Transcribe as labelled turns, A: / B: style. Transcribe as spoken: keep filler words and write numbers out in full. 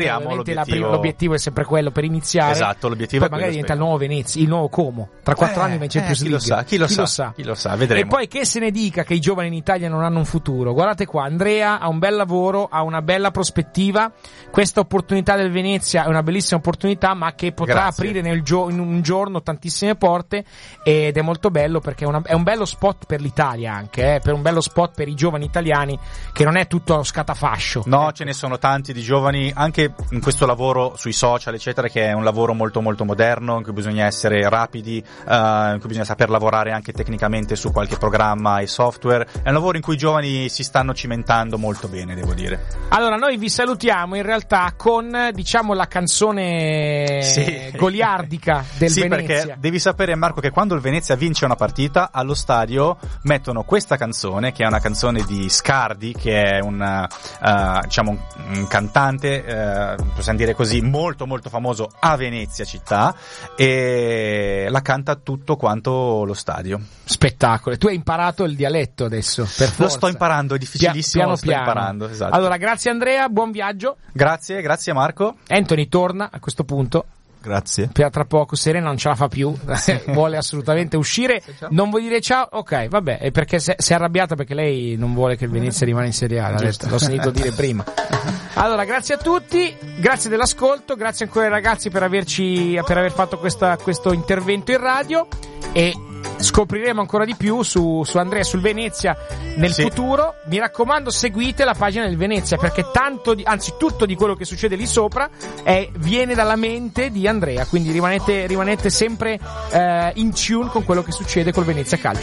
A: Ovviamente
B: l'obiettivo...
A: La, l'obiettivo è sempre quello per iniziare.
B: Esatto, l'obiettivo
A: poi
B: è
A: magari diventa il nuovo Venezia, il nuovo Como. Tra quattro
B: eh,
A: anni vince
B: eh,
A: più
B: chi lo sa, chi lo
A: chi
B: sa,
A: lo sa,
B: chi lo sa, vedremo.
A: E poi che se ne dica che i giovani in Italia non hanno un futuro. Guardate qua, Andrea ha un bel lavoro, ha una bella prospettiva. Questa opportunità del Venezia è una bellissima opportunità, ma che potrà
B: Grazie.
A: aprire nel gio- in un giorno tantissime porte, ed è molto bello perché è, una, è un bello spot per l'Italia anche, eh, per un bello spot per i giovani italiani, che non è tutto scatafascio.
B: No, ecco. Ce ne sono tanti di giovani anche in questo lavoro sui social eccetera, che è un lavoro molto molto moderno, in cui bisogna essere rapidi, uh, in cui bisogna saper lavorare anche tecnicamente su qualche programma e software. È un lavoro in cui i giovani si stanno cimentando molto bene, devo dire.
A: Allora noi vi salutiamo in realtà con, diciamo, la canzone
B: sì.
A: goliardica del
B: sì,
A: Venezia.
B: Perché devi sapere, Marco, che quando il Venezia vince una partita allo stadio mettono questa canzone, che è una canzone di Scardi, che è un uh, diciamo un, un cantante, uh, possiamo dire così, molto molto famoso a Venezia città, e la canta tutto quanto lo stadio.
A: Spettacolo. Tu hai imparato il dialetto adesso, per forza.
B: Lo sto imparando, è difficilissimo,
A: piano
B: lo sto
A: piano.
B: imparando, esatto.
A: Allora, grazie Andrea, buon viaggio.
B: Grazie, grazie Marco.
A: Anthony torna a questo punto.
C: Grazie.
A: Tra poco Serena non ce la fa più, vuole assolutamente uscire. Non vuoi dire ciao? Ok, vabbè, è perché si è arrabbiata perché lei non vuole che il Venezia rimane in Serie A, l'ha detto, l'ho sentito dire prima. Allora, grazie a tutti, grazie dell'ascolto, grazie ancora ai ragazzi per averci per aver fatto questa, questo intervento in radio, e scopriremo ancora di più su, su Andrea, sul Venezia nel sì. futuro. Mi raccomando, seguite la pagina del Venezia, perché tanto di, anzi tutto di quello che succede lì sopra è, viene dalla mente di Andrea, quindi rimanete, rimanete sempre eh, in tune con quello che succede col Venezia Calcio.